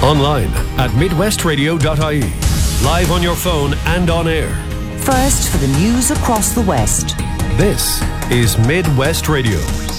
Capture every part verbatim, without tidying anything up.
Online at midwest radio dot I E. Live on your phone and on air. First for the news across the West. This is Midwest Radio.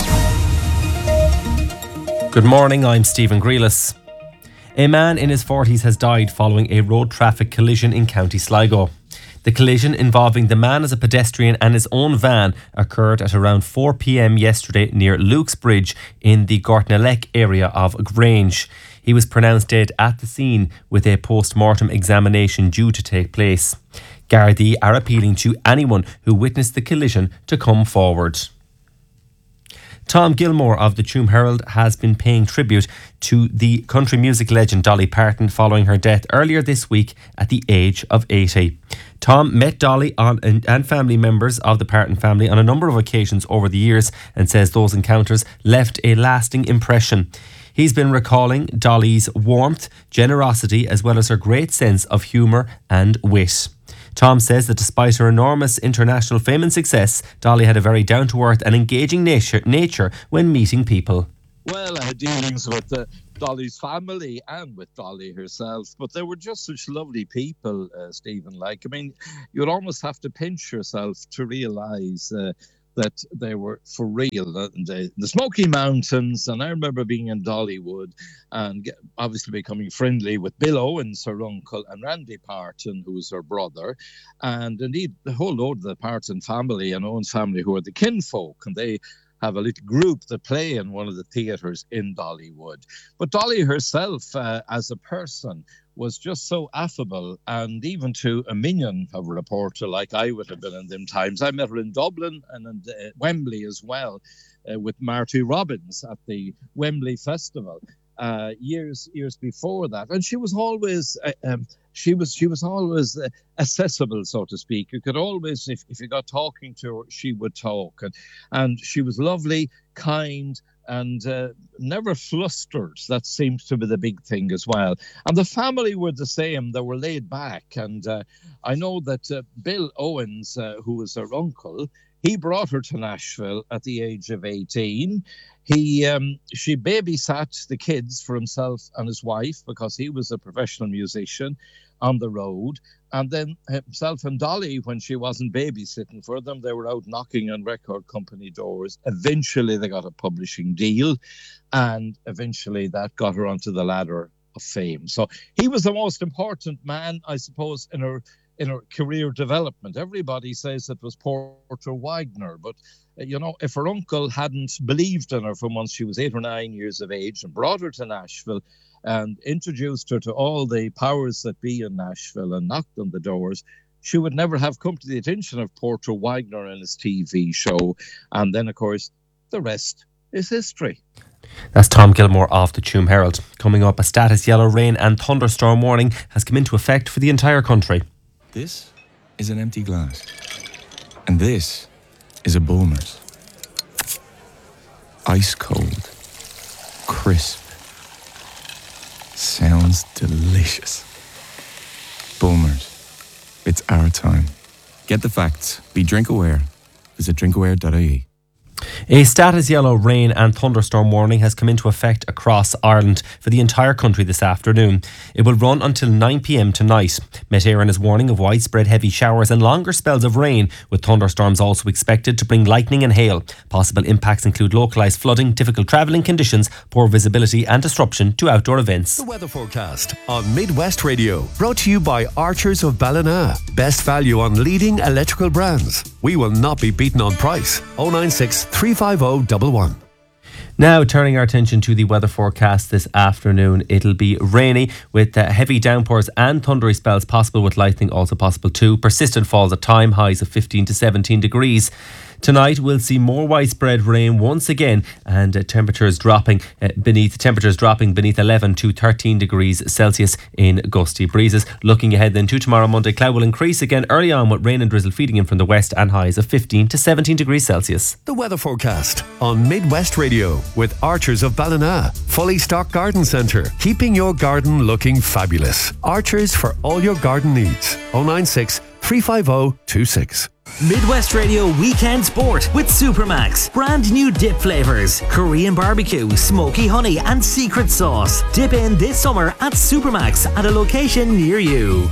Good morning, I'm Stephen Grealis. A man in his forties has died following a road traffic collision in County Sligo. The collision involving the man as a pedestrian and his own van occurred at around four p.m. yesterday near Luke's Bridge in the Gortnelec area of Grange. He was pronounced dead at the scene with a post-mortem examination due to take place. Gardaí are appealing to anyone who witnessed the collision to come forward. Tom Gilmore of the Tuam Herald has been paying tribute to the country music legend Dolly Parton following her death earlier this week at the age of eighty. Tom met Dolly on, and, and family members of the Parton family on a number of occasions over the years and says those encounters left a lasting impression. He's been recalling Dolly's warmth, generosity, as well as her great sense of humour and wit. Tom says that despite her enormous international fame and success, Dolly had a very down-to-earth and engaging nature, nature when meeting people. Well, I had dealings with uh, Dolly's family and with Dolly herself, but they were just such lovely people, uh, Stephen. Like, I mean, you'd almost have to pinch yourself to realise uh, that they were for real. Uh, the, the Smoky Mountains, and I remember being in Dollywood and get, obviously becoming friendly with Bill Owens, her uncle, and Randy Parton, who was her brother, and indeed the whole load of the Parton family and Owens family, who are the kinfolk, and they have a little group that play in one of the theatres in Dollywood. But Dolly herself, uh, as a person, was just so affable, and even to a minion of a reporter like I would have been in them times. I met her in Dublin and in uh, Wembley as well, uh, with Marty Robbins at the Wembley Festival uh, years years before that. And she was always uh, um, she was she was always uh, accessible, so to speak. You could always, if, if you got talking to her, she would talk, and and she was lovely, kind, and uh, never flustered. That seems to be the big thing as well. And the family were the same. They were laid back. And uh, I know that uh, Bill Owens, uh, who was her uncle, he brought her to Nashville at the age of eighteen. He, um, she babysat the kids for himself and his wife because he was a professional musician on the road. And then himself and Dolly, when she wasn't babysitting for them, they were out knocking on record company doors. Eventually, they got a publishing deal, and eventually that got her onto the ladder of fame. So he was the most important man, I suppose, in her in her career development. Everybody says it was Porter Wagoner, but you know, if her uncle hadn't believed in her from once she was eight or nine years of age and brought her to Nashville and introduced her to all the powers that be in Nashville and knocked on the doors, she would never have come to the attention of Porter Wagoner and his T V show. And then, of course, the rest is history. That's Tom Gilmore of the Tuam Herald. Coming up, a status yellow rain and thunderstorm warning has come into effect for the entire country. This is an empty glass. And this is a Bulmers. Ice cold. Crisp. Sounds delicious. Bulmers. It's our time. Get the facts. Be drink aware. Visit drink aware dot I E. A status yellow rain and thunderstorm warning has come into effect across Ireland for the entire country this afternoon. It will run until nine p.m. tonight. Met Éireann is warning of widespread heavy showers and longer spells of rain, with thunderstorms also expected to bring lightning and hail. Possible impacts include localised flooding, difficult travelling conditions, poor visibility and disruption to outdoor events. The weather forecast on Midwest Radio, brought to you by Archers of Ballina. Best value on leading electrical brands. We will not be beaten on price. oh nine six, three five oh, one one. Now, turning our attention to the weather forecast this afternoon, it'll be rainy with uh, heavy downpours and thundery spells possible, with lightning also possible too. Persistent falls at time, highs of fifteen to seventeen degrees. Tonight we'll see more widespread rain once again, and uh, temperatures dropping uh, beneath temperatures dropping beneath eleven to thirteen degrees Celsius in gusty breezes. Looking ahead then to tomorrow Monday, cloud will increase again early on with rain and drizzle feeding in from the west, and highs of fifteen to seventeen degrees Celsius. The weather forecast on Midwest Radio with Archers of Ballina, fully stocked garden centre, keeping your garden looking fabulous. Archers for all your garden needs. oh nine six, three five zero two six. Midwest Radio Weekend Sport with Supermax. Brand new dip flavours, Korean barbecue, smoky honey and secret sauce. Dip in this summer at Supermax at a location near you.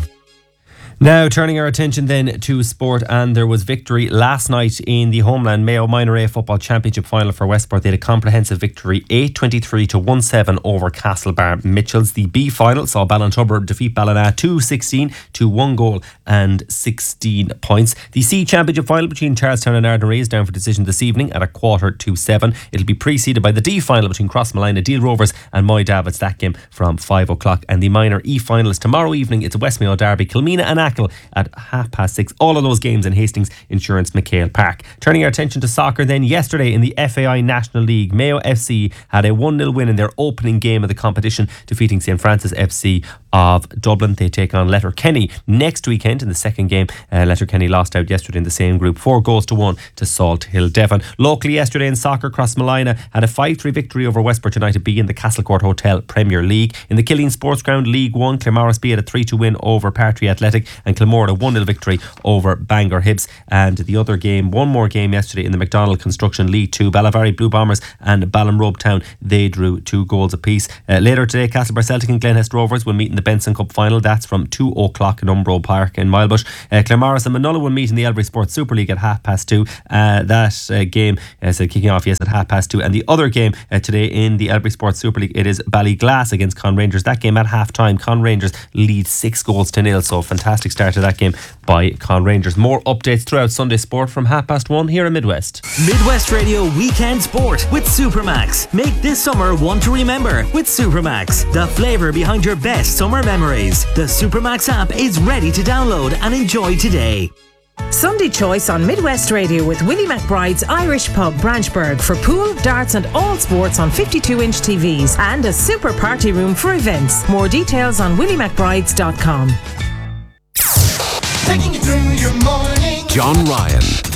Now turning our attention then to sport, and there was victory last night in the Homeland Mayo Minor A Football Championship final for Westport. They had a comprehensive victory eight twenty-three to one seven over Castlebar Mitchells. The B final saw Ballintubber defeat Ballina two sixteen to one goal and sixteen points. The C Championship final between Charlestown and Ardnaree is down for decision this evening at a quarter to seven. It'll be preceded by the D final between Crossmalina Deal Rovers and Moy Davids. That game from five o'clock. And the minor E final is tomorrow evening. It's a Westmayo derby, Kilmeena and Ackle at half past six. All of those games in Hastings Insurance McHale Park. Turning our attention to soccer then, yesterday in the F A I National League, Mayo F C had a one nil win in their opening game of the competition, defeating St Francis F C of Dublin. They take on Letterkenny next weekend in the second game. Uh, Letterkenny lost out yesterday in the same group, four goals to one to Salt Hill Devon. Locally yesterday in soccer, Crossmalina had a five three victory over Westport United B in the Castlecourt Hotel Premier League. In the Killeen Sports Ground League one, Claremorris B had a three two win over Partry Athletic, and Kilmore a one nil victory over Bangor Hibs. And the other game, one more game yesterday in the McDonald Construction League two, Ballavari Blue Bombers and Ballinrobe Town, they drew two goals apiece. Uh, later today, Castlebar Celtic and Glenhest Rovers will meet in the Benson Cup final. That's from two o'clock in Umbro Park in Milebush. Uh, Claremorris and Manola will meet in the Elbury Sports Super League at half past two. Uh, that uh, game is uh, kicking off, yes, at half past two. And the other game uh, today in the Elbury Sports Super League, it is Ballyglass against Con Rangers. That game at half time, Con Rangers lead six goals to nil. So fantastic start to that game by Con Rangers. More updates throughout Sunday Sport from half past one here in Midwest. Midwest Radio Weekend Sport with Supermax. Make this summer one to remember with Supermax, the flavour behind your best summer memories. The Supermax app is ready to download and enjoy today. Sunday Choice on Midwest Radio with Willie McBride's Irish Pub Branchburg for pool, darts and all sports on fifty-two inch T Vs and a super party room for events. More details on willie mcbrides dot com. Taking you through your morning. John Ryan.